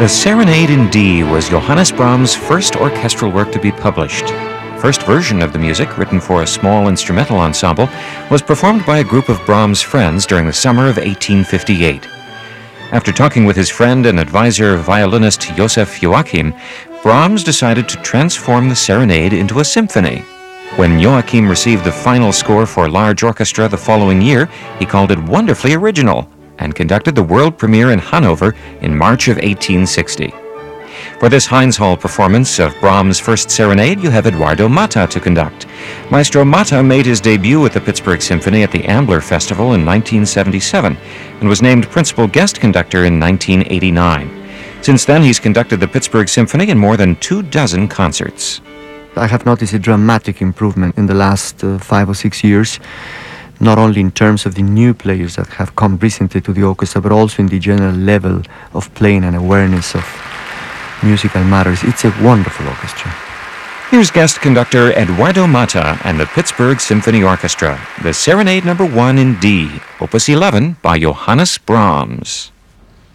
The Serenade in D was Johannes Brahms' first orchestral work to be published. The first version of the music, written for a small instrumental ensemble, was performed by a group of Brahms' friends during the summer of 1858. After talking with his friend and advisor, violinist Joseph Joachim, Brahms decided to transform the Serenade into a symphony. When Joachim received the final score for large orchestra the following year, he called it wonderfully original and conducted the world premiere in Hanover in March of 1860. For this Heinz Hall performance of Brahms' first serenade, you have Eduardo Mata to conduct. Maestro Mata made his debut at the Pittsburgh Symphony at the Ambler Festival in 1977 and was named principal guest conductor in 1989. Since then, he's conducted the Pittsburgh Symphony in more than 24 concerts. I have noticed a dramatic improvement in the last 5 or 6 years, not only in terms of the new players that have come recently to the orchestra, but also in the general level of playing and awareness of musical matters. It's a wonderful orchestra. Here's guest conductor Eduardo Mata and the Pittsburgh Symphony Orchestra, the Serenade No. 1 in D, Opus 11 by Johannes Brahms.